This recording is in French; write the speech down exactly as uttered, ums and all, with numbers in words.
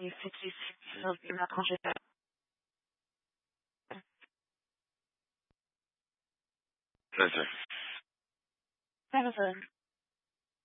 Et c'est c'est il m'a tranché. Ça, ça. Personne.